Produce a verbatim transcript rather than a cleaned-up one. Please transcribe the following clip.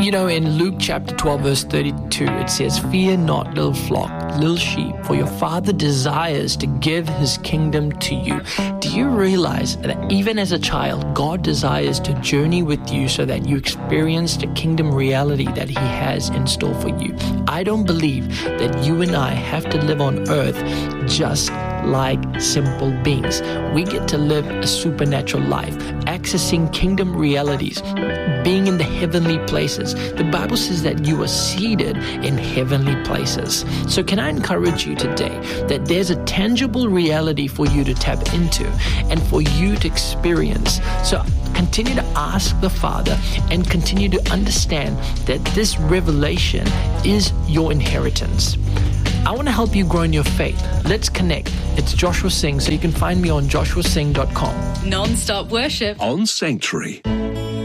You know, in Luke chapter twelve, verse thirty-two, it says, "Fear not, little flock, little sheep, for your Father desires to give his kingdom to you." Do you realize that even as a child, God desires to journey with you so that you experience the kingdom reality that he has in store for you? I don't believe that you and I have to live on earth just like simple beings. We get to live a supernatural life, accessing kingdom realities, being in the heavenly places. The Bible says that you are seated in heavenly places. So can I encourage you today that there's a tangible reality for you to tap into and for you to experience. So continue to ask the Father and continue to understand that this revelation is your inheritance. I want to help you grow in your faith. Let's connect. It's Joshua Singh, so you can find me on joshua singh dot com. Non-stop worship on Sanctuary.